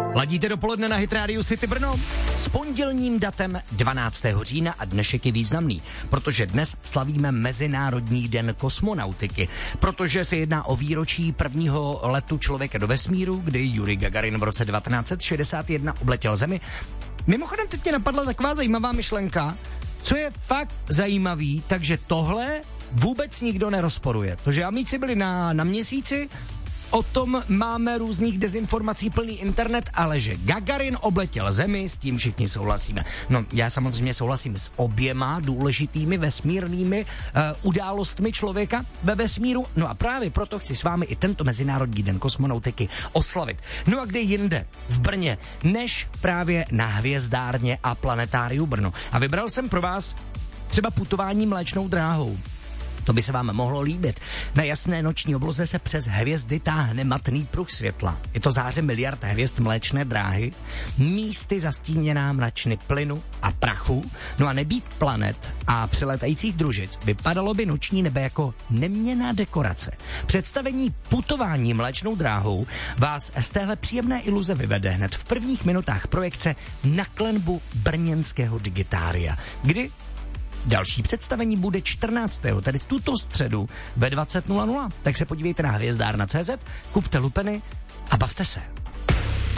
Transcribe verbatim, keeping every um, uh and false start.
Ladíte dopoledne na Hit Radio City Brno s pondělním datem dvanáctého října a dnešek je významný, protože dnes slavíme Mezinárodní den kosmonautiky, protože se jedná o výročí prvního letu člověka do vesmíru, kdy Jurij Gagarin v roce devatenáct set šedesát jedna obletěl Zemi. Mimochodem teď mě napadla taková zajímavá myšlenka, co je fakt zajímavý, takže tohle vůbec nikdo nerozporuje. To, že amici byli na, na měsíci, o tom máme různých dezinformací plný internet, ale že Gagarin obletěl Zemi, s tím všichni souhlasíme. No, já samozřejmě souhlasím s oběma důležitými vesmírnými uh, událostmi člověka ve vesmíru, no a právě proto chci s vámi i tento Mezinárodní den kosmonautiky oslavit. No a kde jinde v Brně, než právě na Hvězdárně a Planetáriu Brno. A vybral jsem pro vás třeba putování Mléčnou dráhou. To by se vám mohlo líbit. Na jasné noční obloze se přes hvězdy táhne matný pruh světla. Je to záře miliard hvězd Mléčné dráhy, místy zastíněná mračny plynu a prachu. No a nebýt planet a přiletajících družic, vypadalo by noční nebe jako neměnná dekorace. Představení putování Mléčnou dráhou vás z téhle příjemné iluze vyvede hned v prvních minutách projekce na klenbu brněnského Digitária, kdy další představení bude čtrnáctého tedy tuto středu ve dvacet nula nula. Tak se podívejte na hvězdárna tečka cé zet, kupte lupeny a bavte se.